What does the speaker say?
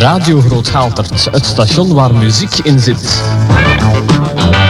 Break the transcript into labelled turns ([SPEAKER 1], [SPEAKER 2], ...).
[SPEAKER 1] Radio Groot Haaltert, het station waar muziek in zit.